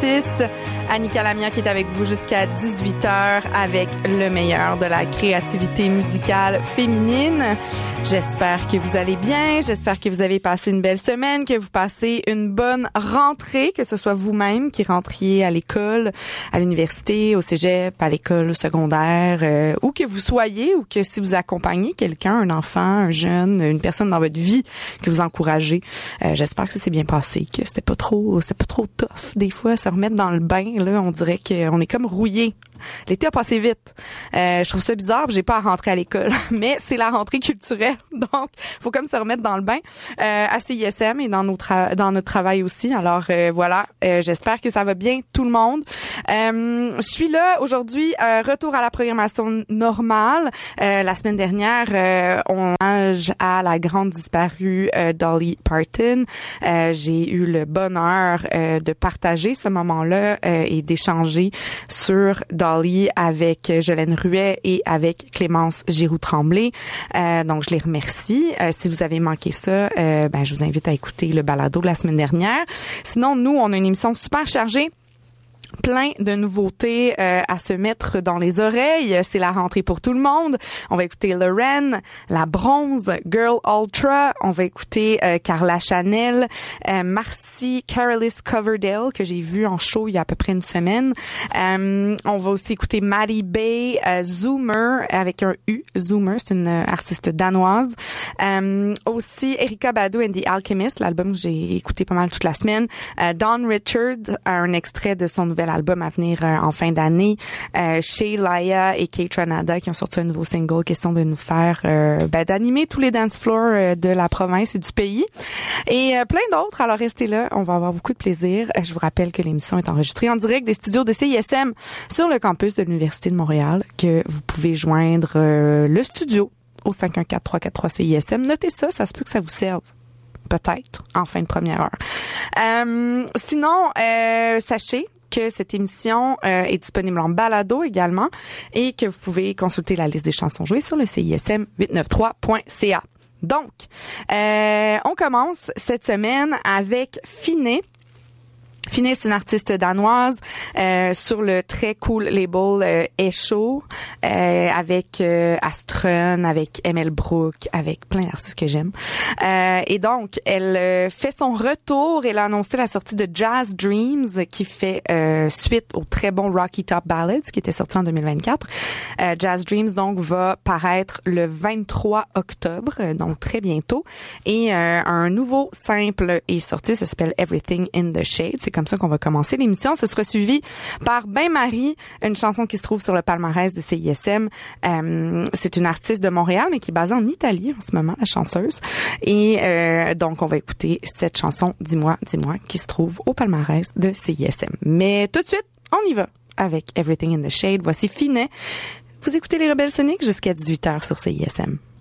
6. Annika Lamia qui est avec vous jusqu'à 18h avec le meilleur de la créativité musicale féminine. J'espère que vous allez bien. J'espère que vous avez passé une belle semaine, que vous passez une bonne rentrée, que ce soit vous-même qui rentriez à l'école, à l'université, au cégep, à l'école secondaire, où que vous soyez, ou que si vous accompagnez quelqu'un, un enfant, un jeune, une personne dans votre vie que vous encouragez. J'espère que ça s'est bien passé, que c'était pas trop tough. Des fois, se remettre dans le bain, là, on dirait qu'on est comme rouillé. L'été a passé vite. Je trouve ça bizarre, j'ai pas à rentrer à l'école, mais c'est la rentrée culturelle, donc faut comme se remettre dans le bain à CISM et dans notre travail aussi. Alors voilà, j'espère que ça va bien tout le monde. Je suis là aujourd'hui, retour à la programmation normale. La semaine dernière, on hommage à la grande disparue Dolly Parton. J'ai eu le bonheur de partager ce moment-là et d'échanger sur Dolly avec Jolène Ruet et avec Clémence Giroux-Tremblay. Donc, je les remercie. Si vous avez manqué ça, je vous invite à écouter le balado de la semaine dernière. Sinon, nous, on a une émission super chargée. Plein de nouveautés à se mettre dans les oreilles. C'est la rentrée pour tout le monde. On va écouter Lorraine, La Bronze, Girl Ultra. On va écouter Carla Chanel, Marcy Carolis Coverdale, que j'ai vu en show il y a à peu près une semaine. On va aussi écouter Maddie Bay, Zoomer, avec un U. Zoomer, c'est une artiste danoise. Aussi Erykah Badu and the Alchemist, l'album que j'ai écouté pas mal toute la semaine. Dawn Richard, un extrait de son nouvel album à venir en fin d'année. Shay Laya et Kate Ranada qui ont sorti un nouveau single, question de nous faire d'animer tous les dance floors de la province et du pays. Et plein d'autres. Alors restez là, on va avoir beaucoup de plaisir. Je vous rappelle que l'émission est enregistrée en direct des studios de CISM sur le campus de l'Université de Montréal, que vous pouvez joindre le studio au 514-343-CISM. Notez ça, ça se peut que ça vous serve. Peut-être, en fin de première heure. Sinon, sachez que cette émission est disponible en balado également et que vous pouvez consulter la liste des chansons jouées sur le CISM893.ca. Donc, on commence cette semaine avec Finet. Finet, c'est une artiste danoise sur le très cool label Echo avec Astrun, avec ML Brook, avec plein d'artistes que j'aime. Et donc, elle fait son retour. Elle a annoncé la sortie de Jazz Dreams qui fait suite au très bon Rocky Top Ballads qui était sorti en 2024. Jazz Dreams, donc, va paraître le 23 octobre, donc très bientôt. Et un nouveau simple est sorti, ça s'appelle Everything in the Shade. C'est comme ça qu'on va commencer l'émission. Ce sera suivi par Ben Marie, une chanson qui se trouve sur le palmarès de CISM. C'est une artiste de Montréal, mais qui est basée en Italie en ce moment, la chanceuse. Et donc, on va écouter cette chanson, Dis-moi, qui se trouve au palmarès de CISM. Mais tout de suite, on y va avec Everything in the Shade. Voici Finet. Vous écoutez les Rebelles Soniques jusqu'à 18h sur CISM.